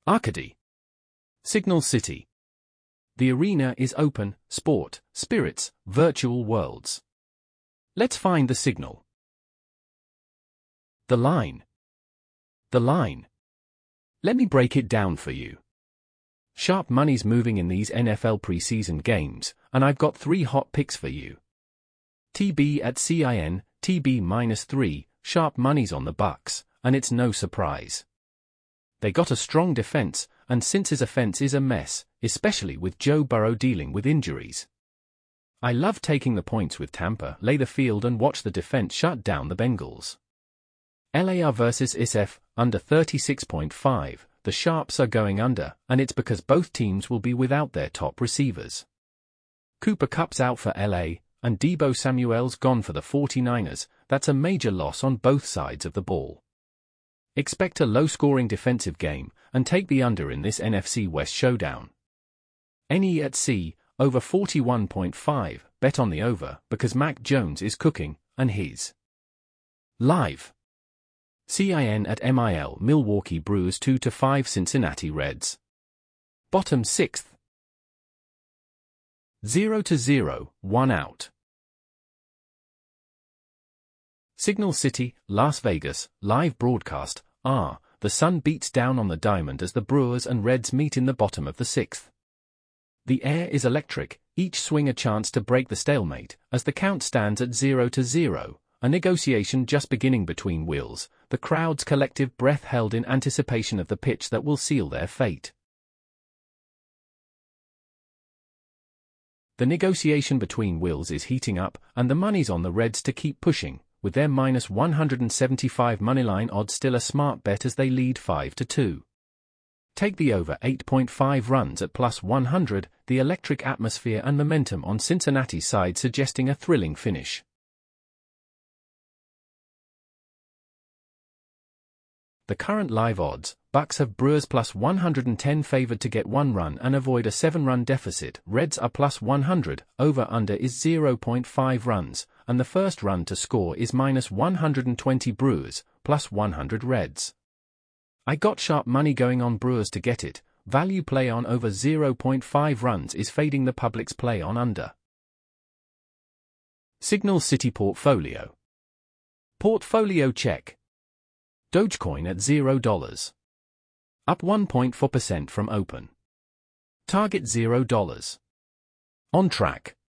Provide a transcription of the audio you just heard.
Arcady. Signal City. The arena is open, sport, spirits, virtual worlds. Let's find the signal. The line. The line. Let me break it down for you. Sharp money's moving in these NFL preseason games, and I've got 3 hot picks for you. TB at CIN, TB -3, sharp money's on the Bucs, and it's no surprise. They got a strong defense, and since his offense is a mess, especially with Joe Burrow dealing with injuries. I love taking the points with Tampa, lay the field and watch the defense shut down the Bengals. LAR versus SF, under 36.5, the Sharps are going under, and it's because both teams will be without their top receivers. Cooper Kupp's out for LA, and Deebo Samuel's gone for the 49ers. That's a major loss on both sides of the ball. Expect a low-scoring defensive game, and take the under in this NFC West showdown. NE at C, over 41.5, bet on the over, because Mac Jones is cooking, and he's live. CIN at MIL, Milwaukee Brewers 2-5 Cincinnati Reds. Bottom 6th. 0-0, 1 out. Signal City, Las Vegas, live broadcast. The sun beats down on the diamond as the Brewers and Reds meet in the bottom of the 6th. The air is electric, each swing a chance to break the stalemate, as the count stands at 0-0, a negotiation just beginning between wheels, the crowd's collective breath held in anticipation of the pitch that will seal their fate. The negotiation between wheels is heating up, and the money's on the Reds to keep pushing, with their -175 moneyline odds still a smart bet as they lead 5-2. Take the over 8.5 runs at +100, the electric atmosphere and momentum on Cincinnati's side suggesting a thrilling finish. The current live odds, Bucs have Brewers +110 favored to get 1 run and avoid a 7-run deficit. Reds are +100, over-under is 0.5 runs, and the first run to score is -120 Brewers, +100 Reds. I got sharp money going on Brewers to get it. Value play on over 0.5 runs is fading the public's play on under. Signal City Portfolio. Portfolio check. Dogecoin at $0. Up 1.4% from open. Target $0. On track.